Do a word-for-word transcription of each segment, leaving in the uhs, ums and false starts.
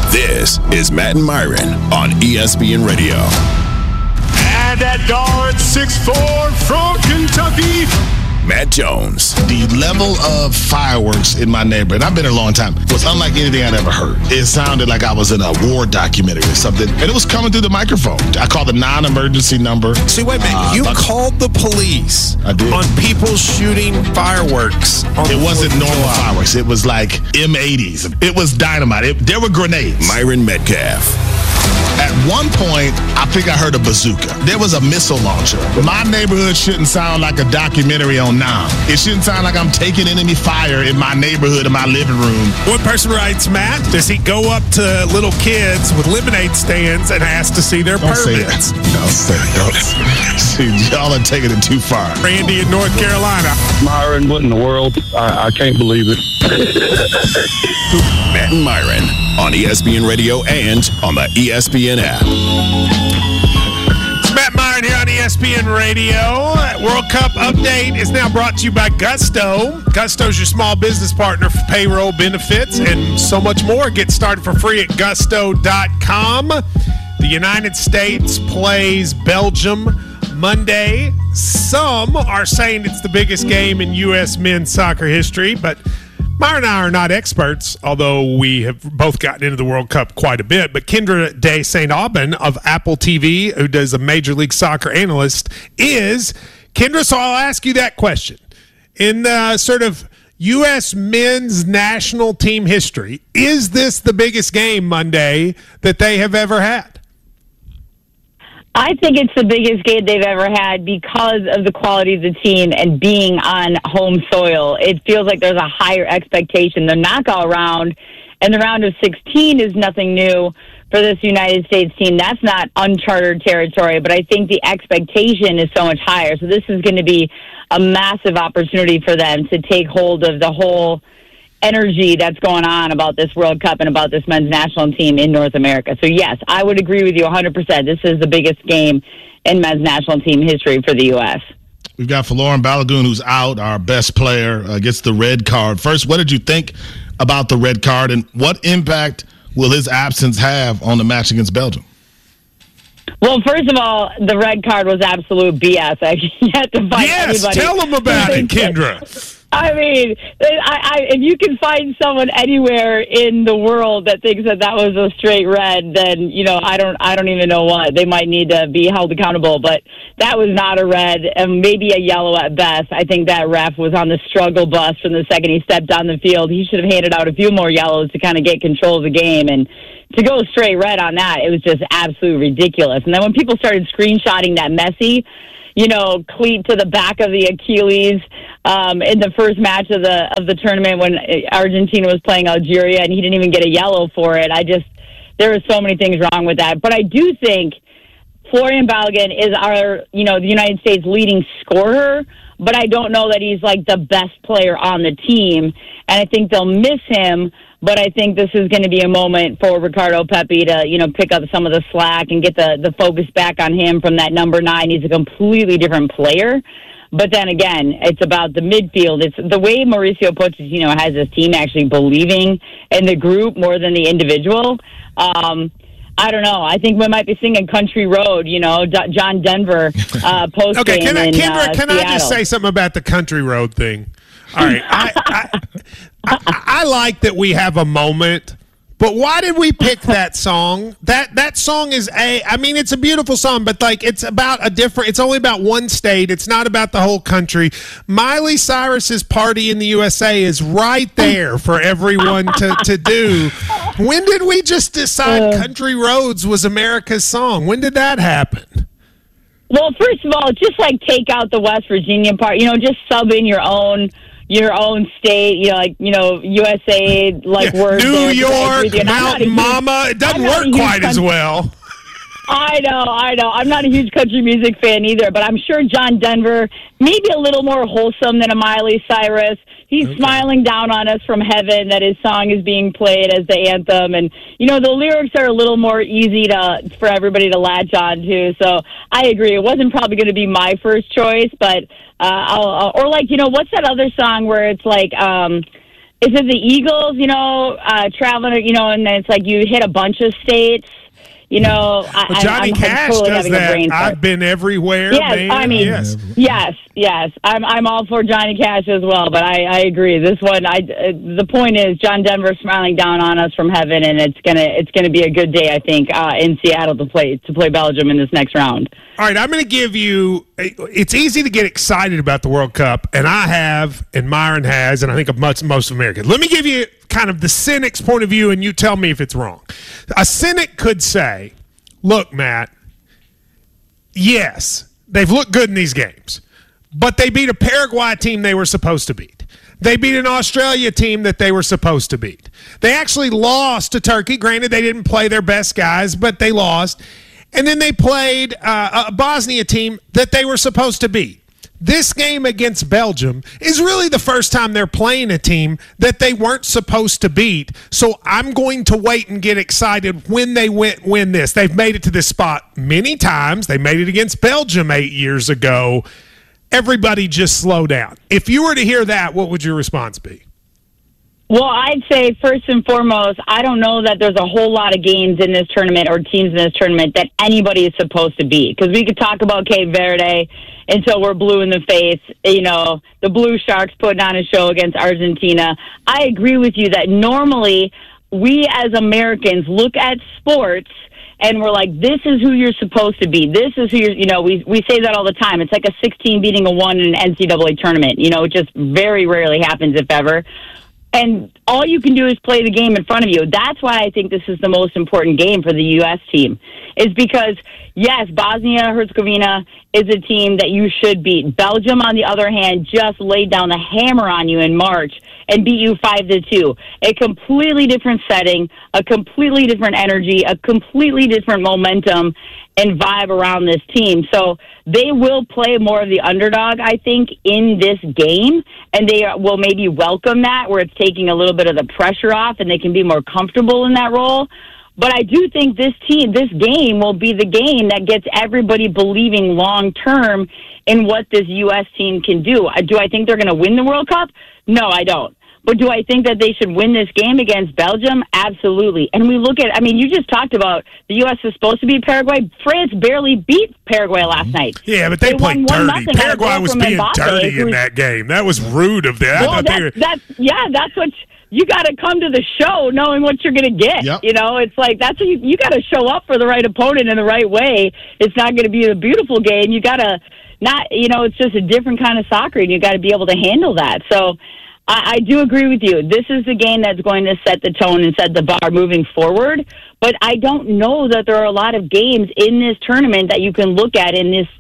This is Matt and Myron on E S P N Radio. And at guard, six foot four from Kentucky, Matt Jones. The level of fireworks in my neighborhood, I've been here a long time, was unlike anything I'd ever heard. It sounded like I was in a war documentary or something, and it was coming through the microphone. I called the non-emergency number. See, wait a minute. Uh, you but, called the police I did. on people shooting fireworks. On it wasn't normal July. fireworks. It was like M eighties. It was dynamite. It, there were grenades. Myron Metcalf. At one point, I think I heard a bazooka. There was a missile launcher. My neighborhood shouldn't sound like a documentary on Nam. It shouldn't sound like I'm taking enemy fire in my neighborhood, in my living room. One person writes, Matt, does he go up to little kids with lemonade stands and ask to see their Don't permits? say that. Don't say that. See, y'all are taking it too far. Randy in North Carolina. Myron, what in the world? I, I can't believe it. Matt and Myron on E S P N Radio and on the E S P N app. It's Matt Myron here on E S P N Radio. World Cup update is now brought to you by Gusto. Gusto's your small business partner for payroll benefits and so much more. Get started for free at gusto dot com. The United States plays Belgium Monday. Some are saying it's the biggest game in U S men's soccer history, but Myron and I are not experts, although we have both gotten into the World Cup quite a bit. But Kendra de Saint Aubin of Apple T V, who does a Major League Soccer analyst, is. Kendra, so I'll ask you that question. In the sort of U S men's national team history, is this the biggest game Monday that they have ever had? I think it's the biggest game they've ever had because of the quality of the team and being on home soil. It feels like there's a higher expectation. The knockout round and the round of sixteen is nothing new for this United States team. That's not uncharted territory, but I think the expectation is so much higher. So this is going to be a massive opportunity for them to take hold of the whole energy that's going on about this World Cup and about this men's national team in North America. So, yes, I would agree with you one hundred percent. This is the biggest game in men's national team history for the U S. We've got Folarin Balogun, who's out, our best player, uh, gets the red card. First, what did you think about the red card, and what impact will his absence have on the match against Belgium? Well, first of all, the red card was absolute B S. I had to find yes, anybody. tell them about it, Kendra. I mean, I, I, if you can find someone anywhere in the world that thinks that that was a straight red, then you know I don't, I don't even know what. They might need to be held accountable, but that was not a red, and maybe a yellow at best. I think that ref was on the struggle bus from the second he stepped on the field. He should have handed out a few more yellows to kind of get control of the game, and to go straight red on that, it was just absolutely ridiculous. And then when people started screenshotting that Messi, you know, cleat to the back of the Achilles um, in the first match of the of the tournament when Argentina was playing Algeria, and he didn't even get a yellow for it. I just, there were so many things wrong with that. But I do think Folarin Balogun is our, you know, the United States leading scorer, but I don't know that he's like the best player on the team, and I think they'll miss him. But I think this is going to be a moment for Ricardo Pepi to, you know, pick up some of the slack and get the, the focus back on him from that number nine. He's a completely different player. But then again, it's about the midfield. It's the way Mauricio Pochettino has his team actually believing in the group more than the individual. Um, I don't know. I think we might be singing Country Road, you know, D- John Denver uh, post Okay, game can I, in Kendra, uh, can Seattle. I just say something about the Country Road thing? All right, I, I, I, I like that we have a moment, but why did we pick that song? That that song is a, I mean, it's a beautiful song, but like it's about a different, it's only about one state. It's not about the whole country. Miley Cyrus's Party in the U S A is right there for everyone to, to do. When did we just decide Country Roads was America's song? When did that happen? Well, first of all, just like take out the West Virginia part, you know, just sub in your own your own state, you know, like, you know, U S A, like, yeah, words. New there, York, Mountain Mama. It doesn't work quite as well. I know, I know. I'm not a huge country music fan either, but I'm sure John Denver, maybe a little more wholesome than a Miley Cyrus. He's okay. Smiling down on us from heaven that his song is being played as the anthem. And, you know, the lyrics are a little more easy to for everybody to latch on to. So I agree. It wasn't probably going to be my first choice, but, uh, I'll, or like, you know, what's that other song where it's like, um, is it the Eagles, you know, uh, traveling, you know, and then it's like you hit a bunch of states. You know, I, well, Johnny I'm, Cash I'm totally does that. I've been everywhere. Yes, man. I mean, yes, yes, yes. I'm I'm all for Johnny Cash as well, but I, I agree. This one, I uh, the point is John Denver smiling down on us from heaven, and it's gonna it's gonna be a good day, I think, uh, in Seattle to play to play Belgium in this next round. All right, I'm going to give you. It's easy to get excited about the World Cup, and I have, and Myron has, and I think of most most Americans. Let me give you kind of the cynic's point of view, and you tell me if it's wrong. A cynic could say, look, Matt, yes, they've looked good in these games, but they beat a Paraguay team they were supposed to beat. They beat an Australia team that they were supposed to beat. They actually lost to Turkey. Granted, they didn't play their best guys, but they lost. And then they played uh, a Bosnia team that they were supposed to beat. This game against Belgium is really the first time they're playing a team that they weren't supposed to beat. So I'm going to wait and get excited when they win, win this. They've made it to this spot many times. They made it against Belgium eight years ago. Everybody just slow down. If you were to hear that, what would your response be? Well, I'd say first and foremost, I don't know that there's a whole lot of games in this tournament or teams in this tournament that anybody is supposed to beat. Because we could talk about Cape Verde until we're blue in the face. You know, the Blue Sharks putting on a show against Argentina. I agree with you that normally we as Americans look at sports and we're like, this is who you're supposed to be. This is who you're, you know, we we say that all the time. It's like a sixteen beating a one in an N C double A tournament. You know, it just very rarely happens, if ever. And all you can do is play the game in front of you. That's why I think this is the most important game for the U S team, is because, yes, Bosnia-Herzegovina is a team that you should beat. Belgium, on the other hand, just laid down the hammer on you in March and beat you five to two. A completely different setting, a completely different energy, a completely different momentum and vibe around this team. So they will play more of the underdog, I think, in this game, and they will maybe welcome that, where it's taking a little bit of the pressure off and they can be more comfortable in that role. But I do think this team, this game will be the game that gets everybody believing long-term in what this U S team can do. Do I think they're going to win the World Cup? No, I don't. But do I think that they should win this game against Belgium? Absolutely. And we look at, I mean, you just talked about the U S is supposed to beat Paraguay. France barely beat Paraguay last night. Yeah, but they, they played dirty. Paraguay was being Mbappe, dirty in that game. That was rude of them. Well, that's, were... that's, yeah, that's what... You got to come to the show knowing what you're going to get. Yep. You know, it's like that's what you, you got to show up for the right opponent in the right way. It's not going to be a beautiful game. You got to not, you know, it's just a different kind of soccer, and you got to be able to handle that. So I, I do agree with you. This is the game that's going to set the tone and set the bar moving forward. But I don't know that there are a lot of games in this tournament that you can look at in this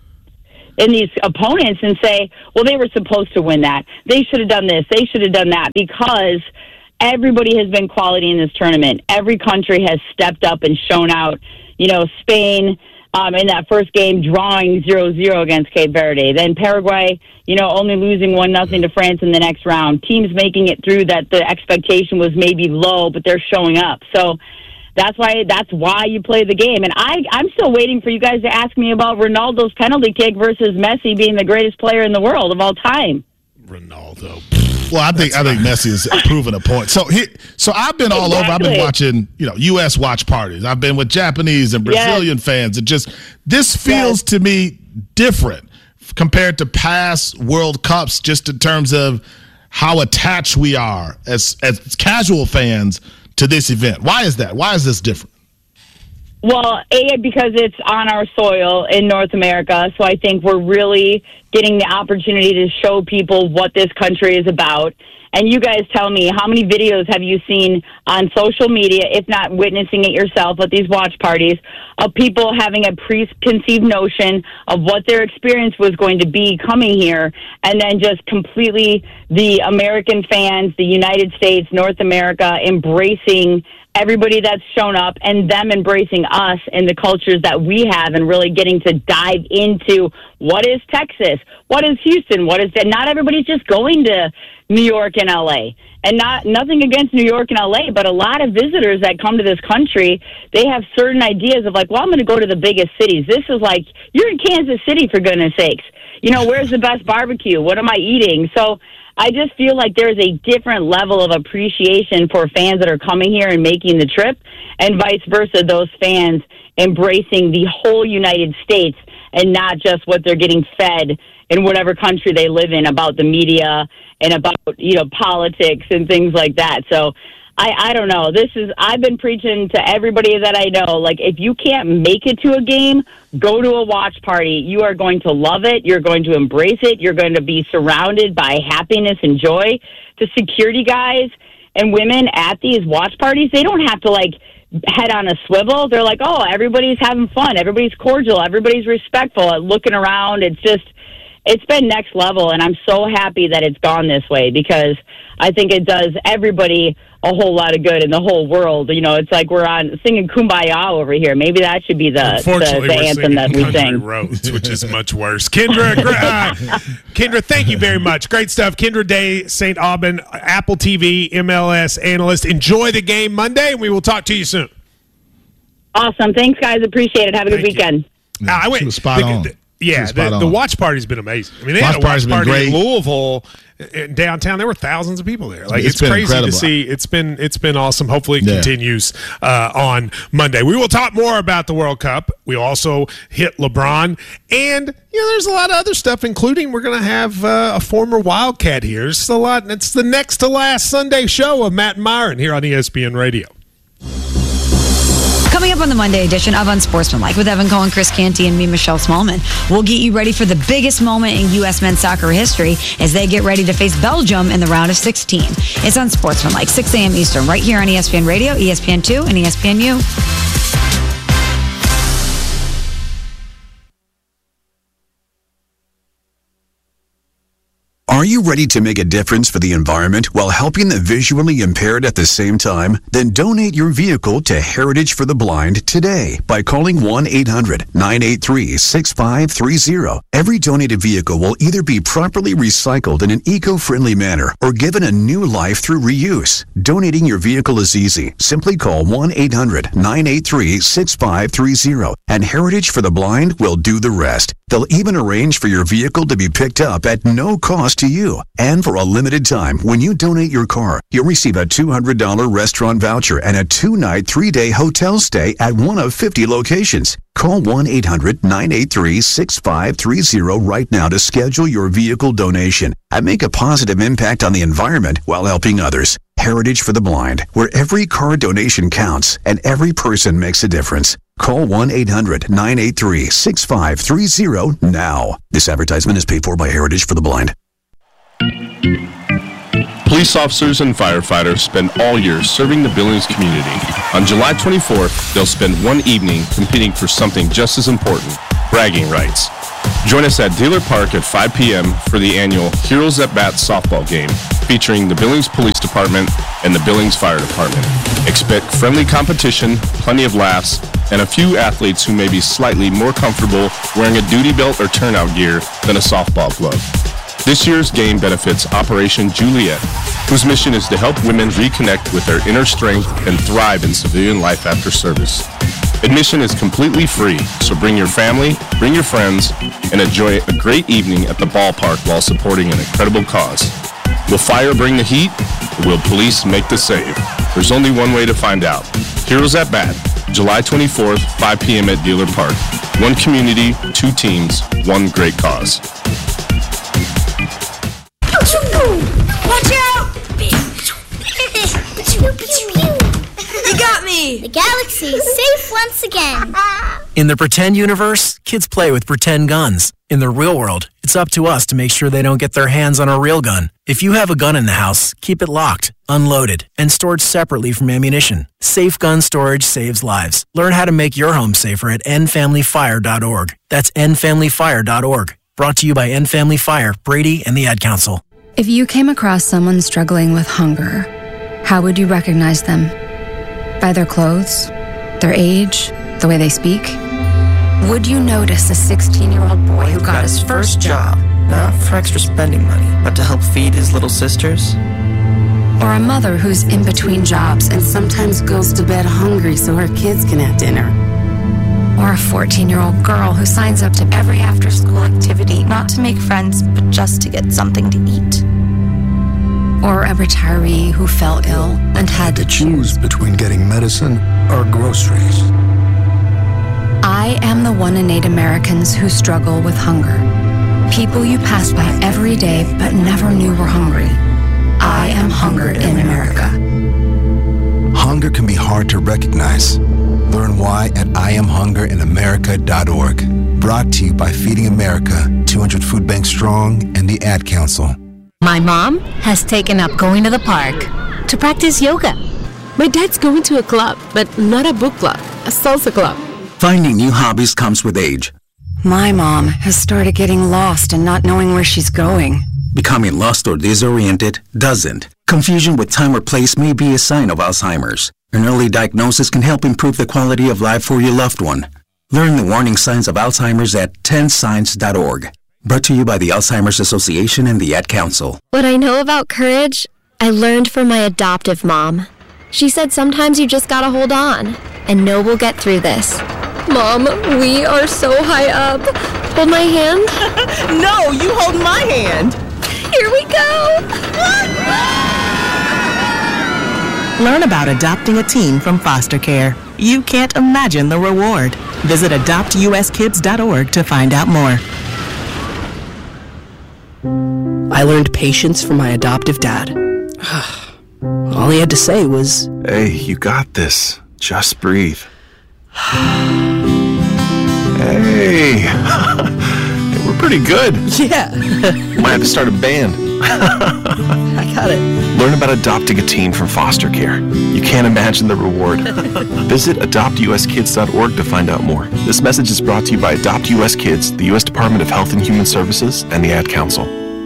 in these opponents and say, well, they were supposed to win that. They should have done this. They should have done that, because everybody has been quality in this tournament. Every country has stepped up and shown out. You know, Spain um, in that first game drawing zero zero against Cape Verde. Then Paraguay, you know, only losing one nothing to France in the next round. Teams making it through that the expectation was maybe low, but they're showing up. So that's why that's why you play the game. And I, I'm still waiting for you guys to ask me about Ronaldo's penalty kick versus Messi being the greatest player in the world of all time. Ronaldo. Well, I think That's I think right. Messi has proven a point. So he, so I've been all exactly. over. I've been watching, you know, U S watch parties. I've been with Japanese and Brazilian yes. fans. It just this feels yes. to me different compared to past World Cups, just in terms of how attached we are as as casual fans to this event. Why is that? Why is this different? Well, A, because it's on our soil in North America, so I think we're really getting the opportunity to show people what this country is about. And you guys tell me, how many videos have you seen on social media, if not witnessing it yourself at these watch parties, of people having a preconceived notion of what their experience was going to be coming here, and then just completely the American fans, the United States, North America, embracing everybody that's shown up and them embracing us and the cultures that we have, and really getting to dive into what is Texas, what is Houston, what is that. Not everybody's just going to New York and L A, and not nothing against New York and L A, but a lot of visitors that come to this country, they have certain ideas of like, well, I'm going to go to the biggest cities. This is like, you're in Kansas City, for goodness sakes. You know, where's the best barbecue? What am I eating? So I just feel like there's a different level of appreciation for fans that are coming here and making the trip, and vice versa, those fans embracing the whole United States and not just what they're getting fed in whatever country they live in about the media and about, you know, politics and things like that. So I, I don't know. This is, I've been preaching to everybody that I know, like, if you can't make it to a game, go to a watch party. You are going to love it. You're going to embrace it. You're going to be surrounded by happiness and joy. The security guys and women at these watch parties, they don't have to, like, head on a swivel. They're like, oh, everybody's having fun. Everybody's cordial. Everybody's respectful. Looking around, it's just, it's been next level, and I'm so happy that it's gone this way because I think it does everybody a whole lot of good in the whole world. You know, it's like we're on singing Kumbaya over here. Maybe that should be the, the, the anthem that we sing. Roads, which is much worse. Kendra, uh, Kendra, thank you very much. Great stuff. Kendra Day, Saint Aubin, Apple T V, M L S analyst. Enjoy the game Monday, and we will talk to you soon. Awesome. Thanks, guys. Appreciate it. Have a good thank weekend. Yeah, uh, I went spot the, on. The, Yeah, the, the watch party's been amazing. I mean, they watch had a watch party great. in Louisville, in downtown. There were thousands of people there. Like it's, it's been crazy incredible. to see. It's been it's been awesome. Hopefully, it yeah. continues uh, on Monday. We will talk more about the World Cup. We also hit LeBron, and you know, there's a lot of other stuff, including we're going to have uh, a former Wildcat here. It's a lot. It's the next to last Sunday show of Matt and Myron here on E S P N Radio. Coming up on the Monday edition of Unsportsmanlike with Evan Cohen, Chris Canty, and me, Michelle Smallman, we'll get you ready for the biggest moment in U S men's soccer history as they get ready to face Belgium in the round of sixteen. It's Unsportsmanlike, six a.m. Eastern, right here on E S P N Radio, E S P N two, and E S P N U. Are you ready to make a difference for the environment while helping the visually impaired at the same time? Then donate your vehicle to Heritage for the Blind today by calling one eight hundred nine eight three six five three zero. Every donated vehicle will either be properly recycled in an eco-friendly manner or given a new life through reuse. Donating your vehicle is easy. Simply call one eight hundred nine eight three six five three zero and Heritage for the Blind will do the rest. They'll even arrange for your vehicle to be picked up at no cost to you. And for a limited time, when you donate your car, you'll receive a two hundred dollars restaurant voucher and a two-night, three-day hotel stay at one of fifty locations. Call one eight hundred nine eight three six five three zero right now to schedule your vehicle donation and make a positive impact on the environment while helping others. Heritage for the Blind, where every car donation counts and every person makes a difference. Call one eight hundred nine eight three six five three zero now. This advertisement is paid for by Heritage for the Blind. Police officers and firefighters spend all year serving the Billings community. On July twenty-fourth, they'll spend one evening competing for something just as important, bragging rights. Join us at Dealer Park at five p.m. for the annual Heroes at Bat softball game, featuring the Billings Police Department and the Billings Fire Department. Expect friendly competition, plenty of laughs, and a few athletes who may be slightly more comfortable wearing a duty belt or turnout gear than a softball glove. This year's game benefits Operation Juliet, whose mission is to help women reconnect with their inner strength and thrive in civilian life after service. Admission is completely free, so bring your family, bring your friends, and enjoy a great evening at the ballpark while supporting an incredible cause. Will fire bring the heat, or will police make the save? There's only one way to find out. Heroes at Bat, July twenty-fourth, five p.m. at Dealer Park. One community, two teams, one great cause. Watch out! You got me! The galaxy is safe once again. In the pretend universe, kids play with pretend guns. In the real world, it's up to us to make sure they don't get their hands on a real gun. If you have a gun in the house, keep it locked, unloaded, and stored separately from ammunition. Safe gun storage saves lives. Learn how to make your home safer at end family fire dot org. That's end family fire dot org. Brought to you by End Family Fire, Brady, and the Ad Council. If you came across someone struggling with hunger, how would you recognize them? By their clothes? Their age? The way they speak? Would you notice a sixteen-year-old boy who got his first job, not for extra spending money, but to help feed his little sisters? Or a mother who's in between jobs and sometimes goes to bed hungry so her kids can have dinner? Or a fourteen-year-old girl who signs up to every after-school activity, not to make friends, but just to get something to eat? or a retiree who fell ill and had to choose between getting medicine or groceries. I am the one in eight Americans who struggle with hunger. People you pass by every day but never knew were hungry. I am hunger in America. Hunger can be hard to recognize. Learn why at I am hunger in america dot org. Brought to you by Feeding America, two hundred Food Bank Strong, and the Ad Council. My mom has taken up going to the park to practice yoga. My dad's going to a club, but not a book club, a salsa club. Finding new hobbies comes with age. My mom has started getting lost and not knowing where she's going. Becoming lost or disoriented doesn't. Confusion with time or place may be a sign of Alzheimer's. An early diagnosis can help improve the quality of life for your loved one. Learn the warning signs of Alzheimer's at ten signs dot org. Brought to you by the Alzheimer's Association and the Ad Council. What I know about courage, I learned from my adoptive mom. She said sometimes you just gotta hold on and know we'll get through this. Mom, we are so high up. Hold my hand. No, you hold my hand. Here we go. Learn about adopting a teen from foster care. You can't imagine the reward. Visit adopt u s kids dot org to find out more. I learned patience from my adoptive dad. All he had to say was, "Hey, you got this. Just breathe." Hey, we're pretty good. Yeah. Might have to start a band. I got it. Learn about adopting a teen from foster care. You can't imagine the reward. Visit adopt u s kids dot org to find out more. This message is brought to you by Adopt U S Kids, the U S Department of Health and Human Services, and the Ad Council.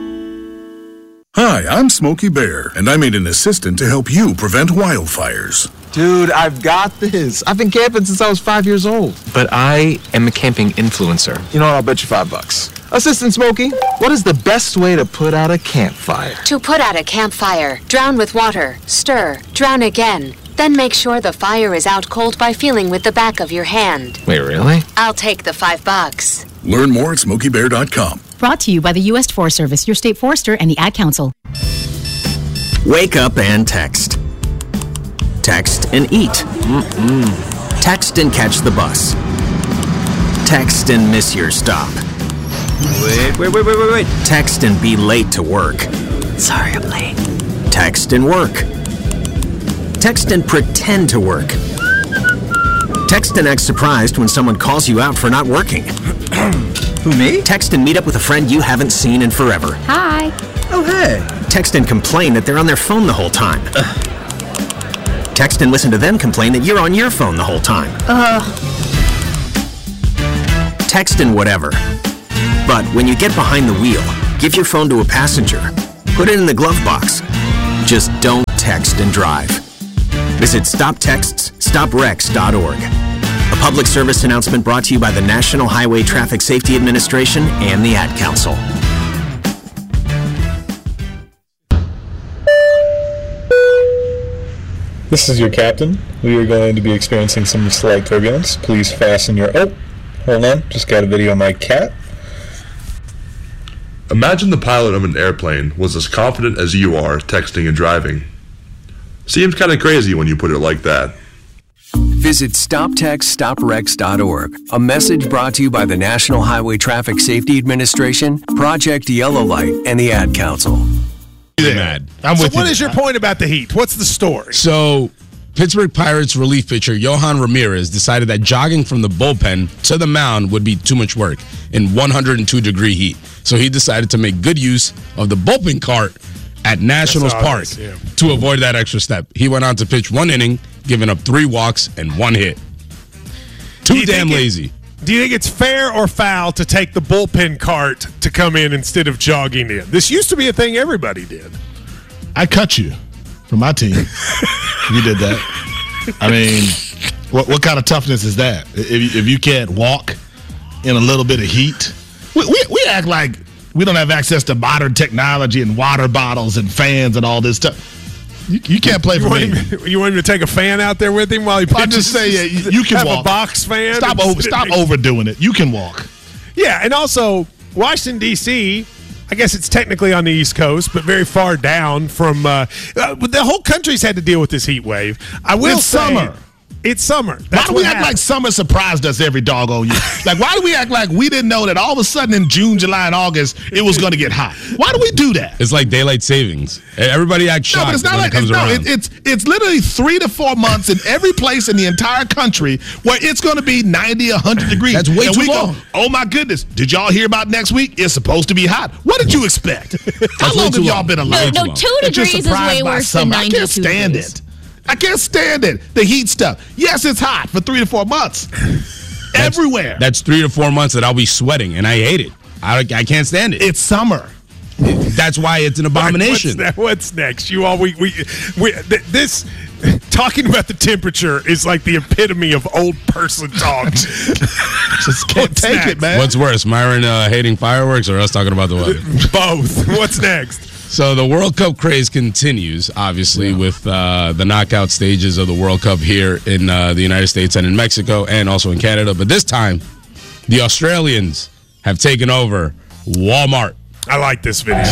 Hi, I'm Smokey Bear, and I made an assistant to help you prevent wildfires. Dude, I've got this. I've been camping since I was five years old. But I am a camping influencer. You know what? I'll bet you five bucks. Assistant Smokey, what is the best way to put out a campfire? To put out a campfire, drown with water, stir, drown again. Then make sure the fire is out cold by feeling with the back of your hand. Wait, really? I'll take the five bucks. Learn more at smokey bear dot com. Brought to you by the U S Forest Service, your state forester, and the Ad Council. Wake up and text. Text and eat. Mm-mm. Text and catch the bus. Text and miss your stop. Wait, wait, wait, wait, wait, wait. Text and be late to work. Sorry, I'm late. Text and work. Text and pretend to work. Text and act surprised when someone calls you out for not working. Who, me? Text and meet up with a friend you haven't seen in forever. Hi. Oh, hey. Text and complain that they're on their phone the whole time. Uh. Text and listen to them complain that you're on your phone the whole time. Uh. Text and whatever. But when you get behind the wheel, give your phone to a passenger. Put it in the glove box. Just don't text and drive. Visit stop texts stop wrecks dot org. A public service announcement brought to you by the National Highway Traffic Safety Administration and the Ad Council. This is your captain. We are going to be experiencing some slight turbulence. Please fasten your... Oh, hold on. Just got a video of my cat. Imagine the pilot of an airplane was as confident as you are texting and driving. Seems kind of crazy when you put it like that. Visit stop text stop wrecks dot org. A message brought to you by the National Highway Traffic Safety Administration, Project Yellow Light, and the Ad Council. Yeah. Mad. I'm so with what you. is your point about the Heat? What's the story? So, Pittsburgh Pirates relief pitcher Yohan Ramirez decided that jogging from the bullpen to the mound would be too much work in one hundred two degree heat. So he decided to make good use of the bullpen cart at Nationals Park is, yeah. to avoid that extra step. He went on to pitch one inning, giving up three walks and one hit. Too damn lazy. It, do you think it's fair or foul to take the bullpen cart to come in instead of jogging in? This used to be a thing everybody did. I cut you from my team. You did that. I mean, what what kind of toughness is that? If, if you can't walk in a little bit of heat, we, we, we act like we don't have access to modern technology and water bottles and fans and all this stuff. You, you can't play for you me. Want, you want him to take a fan out there with him while he pitches? I'm just saying, yeah, you, you can have walk. a box fan. Stop over, stop overdoing it. You can walk. Yeah, and also Washington D C, I guess it's technically on the East Coast, but very far down from. Uh, uh, the whole country's had to deal with this heat wave. I will it's say, summer. It's summer. That's why do we act happened. like summer surprised us every doggone year? Like, why do we act like we didn't know that all of a sudden in June, July, and August it was going to get hot? Why do we do that? It's like daylight savings. Everybody acts shocked no, but it's not when like it comes it's, no, around. it, it's it's literally three to four months in every place in the entire country where it's going to be ninety, one hundred degrees. That's way and too we long. Go, oh my goodness! Did y'all hear about next week? It's supposed to be hot. What did you expect? How long have y'all been alive? No, no, two degrees is way worse than ninety-two I can't stand degrees. it. I can't stand it. The heat stuff. Yes, it's hot for three to four months. That's, Everywhere. That's three to four months that I'll be sweating, and I hate it. I, I can't stand it. It's summer. It, that's why it's an abomination. What's, what's next? You all we we, we th- this talking about the temperature is like the epitome of old person talk. Just can't What's take next? it, man. What's worse, Myron uh, hating fireworks or us talking about the weather? Both. What's next? So the World Cup craze continues, obviously, yeah. with uh, the knockout stages of the World Cup here in uh, the United States and in Mexico and also in Canada. But this time, the Australians have taken over Walmart. I like this video.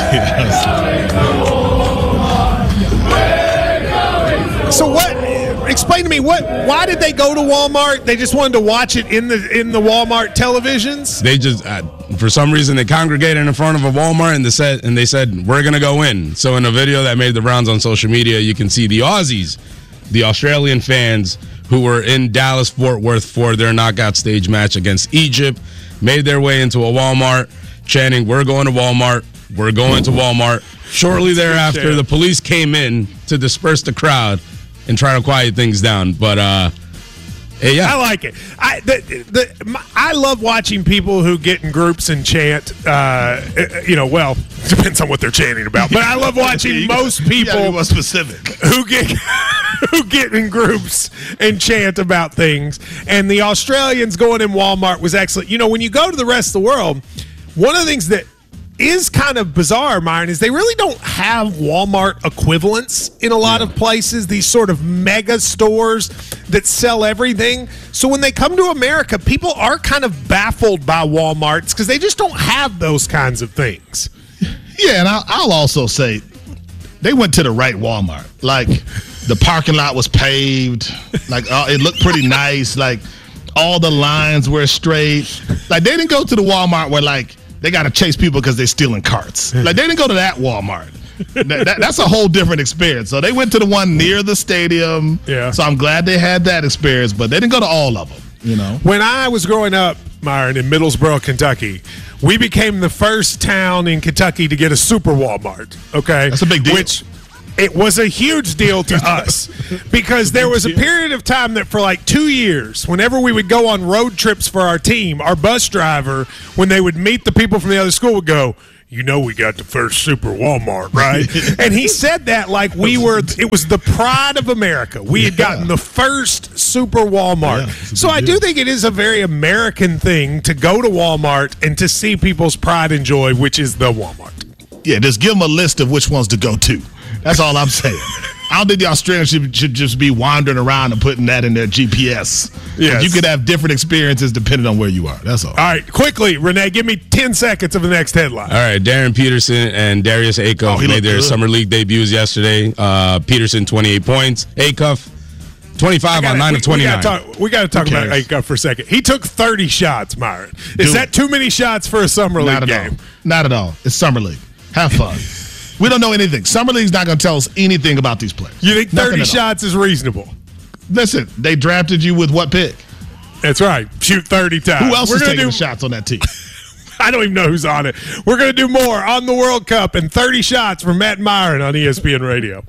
So what? Explain to me what? Why did they go to Walmart? They just wanted to watch it in the in the Walmart televisions. They just, uh, for some reason, they congregated in front of a Walmart and they said, and they said, we're gonna go in. So in a video that made the rounds on social media, you can see the Aussies, the Australian fans who were in Dallas Fort Worth for their knockout stage match against Egypt, made their way into a Walmart, chanting, "We're going to Walmart. We're going to Walmart." Shortly thereafter, the police came in to disperse the crowd and try to quiet things down. But, uh, hey, yeah. I like it. I the, the, my, I love watching people who get in groups and chant, uh, you know, well, depends on what they're chanting about. But I love watching most people more specific. who get who get in groups and chant about things. And the Australians going in Walmart was excellent. You know, when you go to the rest of the world, one of the things that is kind of bizarre, Myron, is they really don't have Walmart equivalents in a lot yeah. of places, these sort of mega stores that sell everything. So when they come to America, people are kind of baffled by Walmarts because they just don't have those kinds of things. Yeah, and I'll, I'll also say they went to the right Walmart. Like, the parking lot was paved. Like, uh, it looked pretty nice. Like, all the lines were straight. Like, they didn't go to the Walmart where, like, they got to chase people because they're stealing carts. Like, they didn't go to that Walmart. that, that, that's a whole different experience. So they went to the one near the stadium. Yeah. So I'm glad they had that experience, but they didn't go to all of them, you know. When I was growing up, Myron, in Middlesboro, Kentucky, we became the first town in Kentucky to get a super Walmart, okay? That's a big deal. Which it was a huge deal to us because there was a period of time that for like two years, whenever we would go on road trips for our team, our bus driver, when they would meet the people from the other school, would go, "You know, we got the first super Walmart, right?" And he said that like we were, it was the pride of America. We had gotten the first super Walmart. Yeah, so I do think it is a very American thing to go to Walmart and to see people's pride and joy, which is the Walmart. Yeah, just give them a list of which ones to go to. That's all I'm saying. I don't think the Australians should, should just be wandering around and putting that in their G P S. Yes. You could have different experiences depending on where you are. That's all. All right, quickly, Renee, give me ten seconds of the next headline. All right, Darren Peterson and Darius Acuff Oh, he made their looked good. summer league debuts yesterday. Uh, Peterson, twenty-eight points. Acuff, twenty-five Gotta, on nine we, of twenty-nine. We got to talk, we gotta talk about Acuff for a second. He took thirty shots, Myron. Is Dude. that too many shots for a summer league Not at game? all. Not at all. It's summer league. Have fun. We don't know anything. Summer league's not going to tell us anything about these players. You think Nothing thirty at all. shots is reasonable? Listen, they drafted you with what pick? That's right. Shoot thirty times. Who else We're is gonna taking do, the shots on that team? I don't even know who's on it. We're going to do more on the World Cup and thirty shots from Matt Myron on E S P N Radio.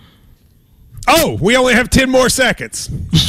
Oh, we only have ten more seconds.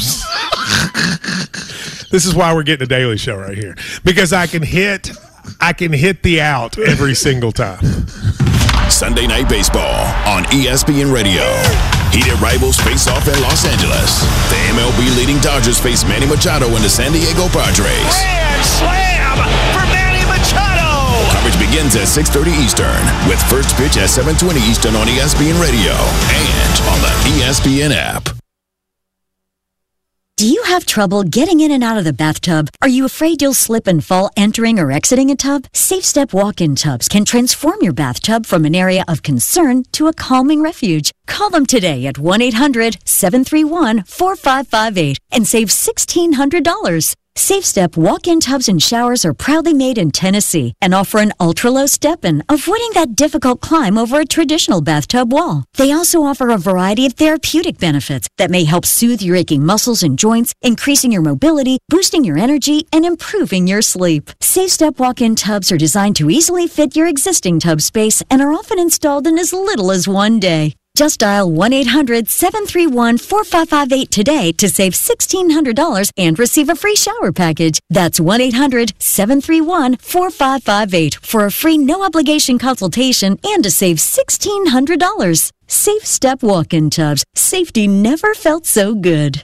This is why we're getting a daily show right here. Because I can hit I can hit the out every single time. Sunday Night Baseball on E S P N Radio. Heated rivals face off in Los Angeles. The M L B leading Dodgers face Manny Machado and the San Diego Padres. Grand slam for Manny Machado. Coverage begins at six thirty Eastern with first pitch at seven twenty Eastern on E S P N Radio and on the E S P N app. Do you have trouble getting in and out of the bathtub? Are you afraid you'll slip and fall entering or exiting a tub? SafeStep walk-in tubs can transform your bathtub from an area of concern to a calming refuge. Call them today at one eight hundred seven three one four five five eight and save sixteen hundred dollars. SafeStep walk-in tubs and showers are proudly made in Tennessee and offer an ultra-low step-in, avoiding that difficult climb over a traditional bathtub wall. They also offer a variety of therapeutic benefits that may help soothe your aching muscles and joints, increasing your mobility, boosting your energy, and improving your sleep. SafeStep walk-in tubs are designed to easily fit your existing tub space and are often installed in as little as one day. Just dial one eight hundred seven three one four five five eight today to save sixteen hundred dollars and receive a free shower package. That's one eight hundred seven three one four five five eight for a free no-obligation consultation and to save sixteen hundred dollars. Safe Step walk-in tubs. Safety never felt so good.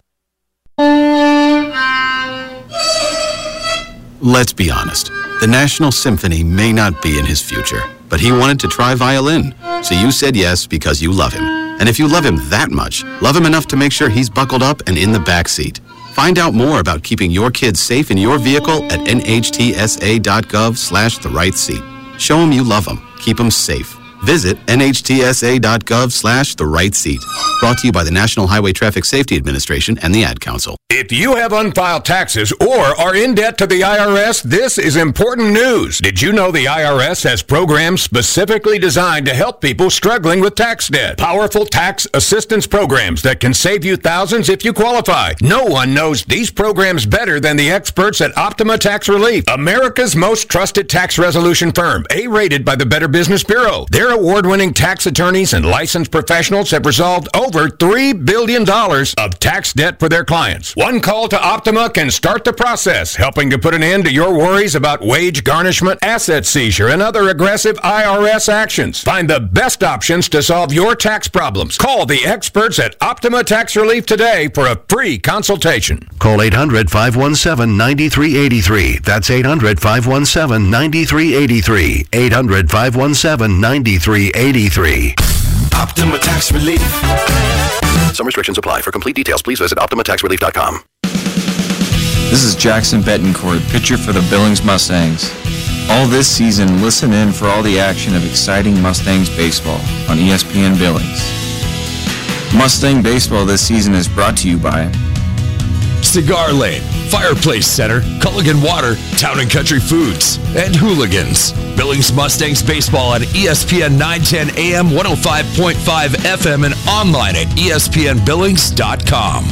Let's be honest. The National Symphony may not be in his future, but he wanted to try violin. So you said yes because you love him. And if you love him that much, love him enough to make sure he's buckled up and in the back seat. Find out more about keeping your kids safe in your vehicle at nhtsa.gov slash the right seat. Show him you love him. Keep him safe. Visit nhtsa.gov slash the right seat. Brought to you by the National Highway Traffic Safety Administration and the Ad Council. If you have unfiled taxes or are in debt to the I R S, this is important news. Did you know the I R S has programs specifically designed to help people struggling with tax debt? Powerful tax assistance programs that can save you thousands if you qualify. No one knows these programs better than the experts at Optima Tax Relief, America's most trusted tax resolution firm, A-rated by the Better Business Bureau. Their award-winning tax attorneys and licensed professionals have resolved over three billion dollars of tax debt for their clients. One call to Optima can start the process, helping to put an end to your worries about wage garnishment, asset seizure, and other aggressive I R S actions. Find the best options to solve your tax problems. Call the experts at Optima Tax Relief today for a free consultation. Call eight hundred five one seven nine three eight three. That's eight hundred five one seven nine three eight three. eight hundred five one seven nine three eight three. Optima Tax Relief. Some restrictions apply. For complete details, please visit optima tax relief dot com. This is Jackson Betancourt, pitcher for the Billings Mustangs. All this season, listen in for all the action of exciting Mustangs baseball on E S P N Billings. Mustang baseball this season is brought to you by Cigar Lane, Fireplace Center, Culligan Water, Town and Country Foods, and Hooligans. Billings Mustangs baseball on E S P N nine ten A M, one oh five point five F M, and online at E S P N billings dot com.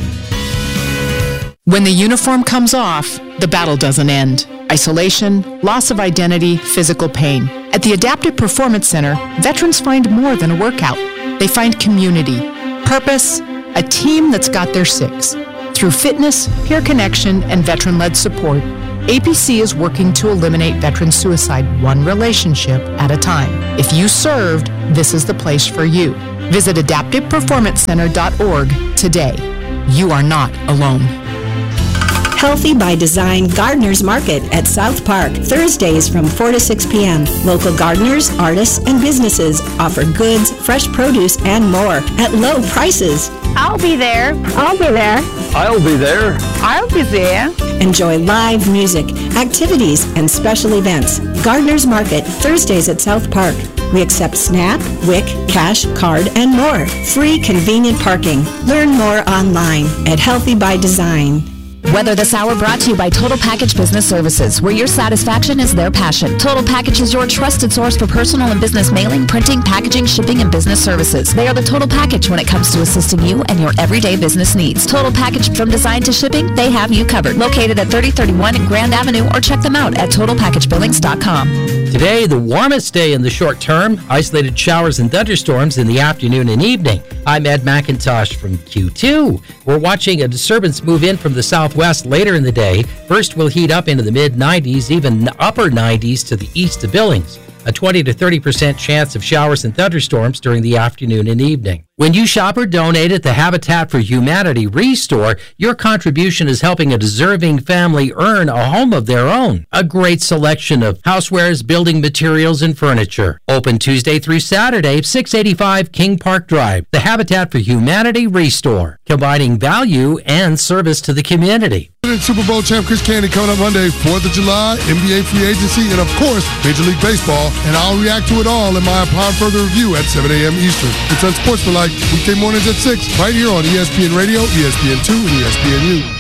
When the uniform comes off, the battle doesn't end. Isolation, loss of identity, physical pain. At the Adaptive Performance Center, veterans find more than a workout. They find community, purpose, a team that's got their six. Through fitness, peer connection, and veteran-led support, A P C is working to eliminate veteran suicide one relationship at a time. If you served, this is the place for you. Visit adaptive performance center dot org today. You are not alone. Healthy by Design Gardeners Market at South Park, Thursdays from four to six p.m. Local gardeners, artists, and businesses offer goods, fresh produce, and more at low prices. I'll be there. I'll be there. I'll be there. I'll be there. Enjoy live music, activities, and special events. Gardeners Market, Thursdays at South Park. We accept SNAP, W I C, cash, card, and more. Free convenient parking. Learn more online at Healthy by Design. Weather This Hour brought to you by Total Package Business Services, where your satisfaction is their passion. Total Package is your trusted source for personal and business mailing, printing, packaging, shipping, and business services. They are the total package when it comes to assisting you and your everyday business needs. Total Package from design to shipping, they have you covered. Located at thirty thirty-one Grand Avenue, or check them out at total package billings dot com. Today, the warmest day in the short term, isolated showers and thunderstorms in the afternoon and evening. I'm Ed McIntosh from Q two. We're watching a disturbance move in from the southwest later in the day. First, we'll heat up into the mid nineties, even upper nineties to the east of Billings. A twenty to thirty percent chance of showers and thunderstorms during the afternoon and evening. When you shop or donate at the Habitat for Humanity Restore, your contribution is helping a deserving family earn a home of their own. A great selection of housewares, building materials, and furniture. Open Tuesday through Saturday, six eighty-five King Park Drive. The Habitat for Humanity Restore, combining value and service to the community. Super Bowl champ Chris Candy coming up Monday, fourth of July, N B A free agency, and of course, Major League Baseball. And I'll react to it all in my Upon Further Review at seven a.m. Eastern. It's Unsportsmanlike, weekday mornings at six, right here on E S P N Radio, E S P N two, and E S P N U.